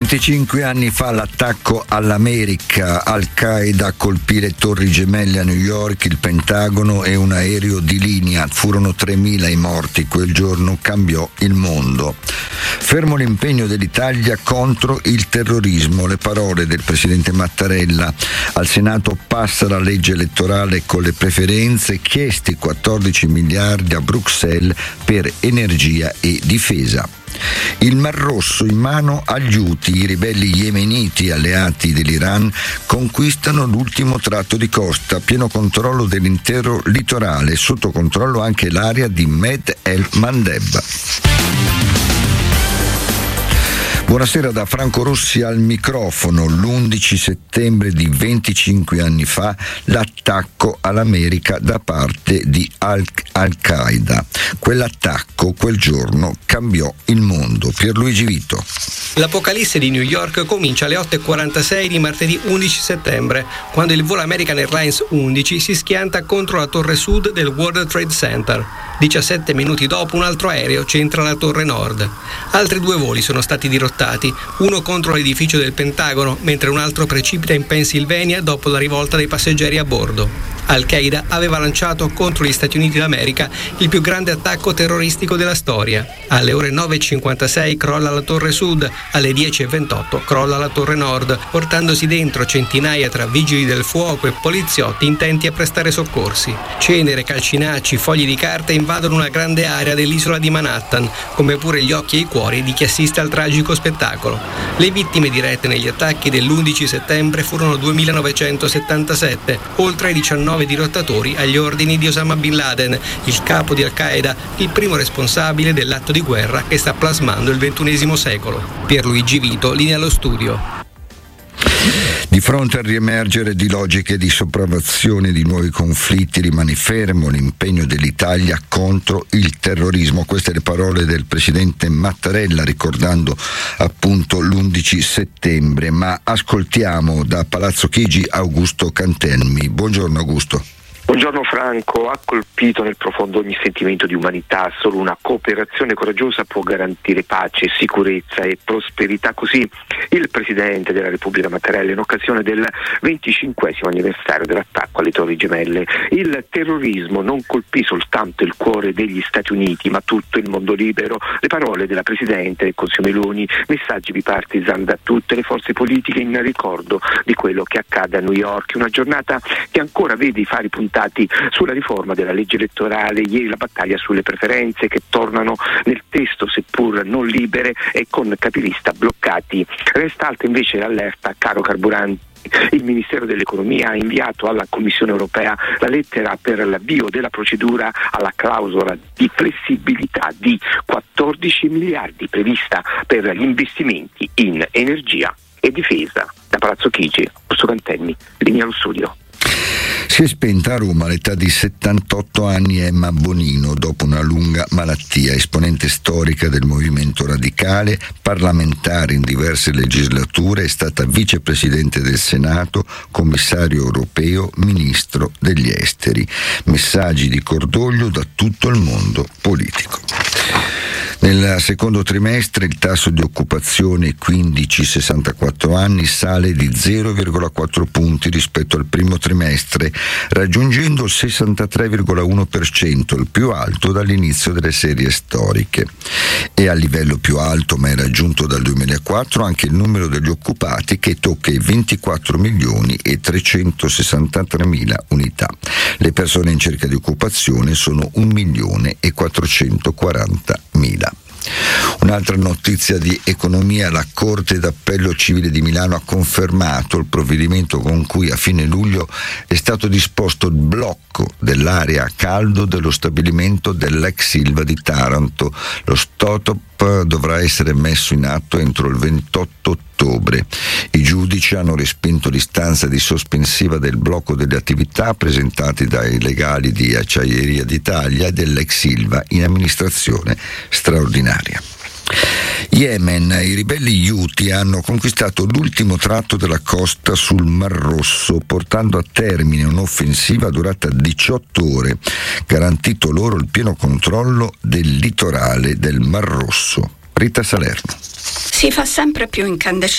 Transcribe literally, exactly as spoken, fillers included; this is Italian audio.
venticinque anni fa l'attacco all'America, Al-Qaeda a colpire torri gemelle a New York, il Pentagono e un aereo di linea. Furono tremila i morti, quel giorno cambiò il mondo. Fermo l'impegno dell'Italia contro il terrorismo, le parole del presidente Mattarella. Al Senato passa la legge elettorale con le preferenze, chiesti quattordici miliardi a Bruxelles per energia e difesa. Il Mar Rosso in mano agli Houthi, i ribelli yemeniti alleati dell'Iran conquistano l'ultimo tratto di costa, pieno controllo dell'intero litorale, sotto controllo anche l'area di Med el Mandeb. Buonasera da Franco Rossi al microfono. L'undici settembre di venticinque anni fa l'attacco all'America da parte di Al- Al-Qaeda. Quell'attacco, quel giorno, cambiò il mondo. Pierluigi Vito. L'apocalisse di New York comincia alle otto e quarantasei di martedì undici settembre, quando il volo American Airlines undici si schianta contro la torre sud del World Trade Center. diciassette minuti dopo un altro aereo centra la torre nord. Altri due voli sono stati dirottati, uno contro l'edificio del Pentagono, mentre un altro precipita in Pennsylvania dopo la rivolta dei passeggeri a bordo. Al-Qaeda aveva lanciato contro gli Stati Uniti d'America il più grande attacco terroristico della storia. Alle ore nove e cinquantasei crolla la torre sud, alle dieci e ventotto crolla la torre nord, portandosi dentro centinaia tra vigili del fuoco e poliziotti intenti a prestare soccorsi. Cenere, calcinacci, fogli di carta invadono una grande area dell'isola di Manhattan, come pure gli occhi e i cuori di chi assiste al tragico spettacolo. Le vittime dirette negli attacchi dell'undici settembre furono duemilanovecentosettantasette, oltre ai diciannove dirottatori agli ordini di Osama Bin Laden, il capo di Al-Qaeda, il primo responsabile dell'atto di guerra che sta plasmando il ventunesimo secolo. Pierluigi Vito, linea allo studio. Di fronte al riemergere di logiche di sopravvazione di nuovi conflitti rimane fermo l'impegno dell'Italia contro il terrorismo. Queste le parole del presidente Mattarella ricordando appunto l'undici settembre. Ma ascoltiamo da Palazzo Chigi Augusto Cantelmi. Buongiorno Augusto. Buongiorno Franco, ha colpito nel profondo ogni sentimento di umanità. Solo una cooperazione coraggiosa può garantire pace, sicurezza e prosperità. Così il Presidente della Repubblica Mattarella in occasione del venticinquesimo anniversario dell'attacco alle Torri Gemelle. Il terrorismo non colpì soltanto il cuore degli Stati Uniti, ma tutto il mondo libero. Le parole della Presidente del Consiglio Meloni, messaggi bipartisan da tutte le forze politiche in ricordo di quello che accade a New York. Una giornata che ancora vede i fari puntati sulla riforma della legge elettorale, ieri la battaglia sulle preferenze che tornano nel testo seppur non libere e con capilista bloccati. Resta alta invece l'allerta caro carburanti. Il Ministero dell'Economia ha inviato alla Commissione Europea la lettera per l'avvio della procedura alla clausola di flessibilità di quattordici miliardi prevista per gli investimenti in energia e difesa. Da Palazzo Chigi, Augusto Cantelmi, linea allo studio. Si è spenta a Roma all'età di settantotto anni Emma Bonino dopo una lunga malattia, esponente storica del movimento radicale, parlamentare in diverse legislature, è stata vicepresidente del Senato, commissario europeo, ministro degli esteri. Messaggi di cordoglio da tutto il mondo politico. Nel secondo trimestre il tasso di occupazione quindici sessantaquattro anni sale di zero virgola quattro punti rispetto al primo trimestre, raggiungendo il sessantatré virgola uno per cento, il più alto dall'inizio delle serie storiche. E a livello più alto, ma è raggiunto dal duemilaquattro, anche il numero degli occupati che tocca i ventiquattro milioni e trecentosessantatremila unità. Le persone in cerca di occupazione sono un milione e quattrocentoquarantamila. Un'altra notizia di economia: la Corte d'Appello Civile di Milano ha confermato il provvedimento con cui a fine luglio è stato disposto il blocco dell'area a caldo dello stabilimento dell'ex Ilva di Taranto. Lo stop dovrà essere messo in atto entro il ventotto ottobre. I giudici hanno respinto l'istanza di sospensiva del blocco delle attività presentati dai legali di Acciaieria d'Italia e dell'ex Ilva in amministrazione straordinaria. Yemen, i ribelli Houthi hanno conquistato l'ultimo tratto della costa sul Mar Rosso, portando a termine un'offensiva durata diciotto ore, garantito loro il pieno controllo del litorale del Mar Rosso. Rita Salerno. Si fa sempre più incandescente